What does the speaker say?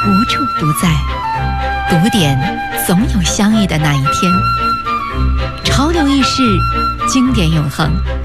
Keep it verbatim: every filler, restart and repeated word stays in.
无处不在，读点总有相遇的那一天。潮流易逝，经典永恒。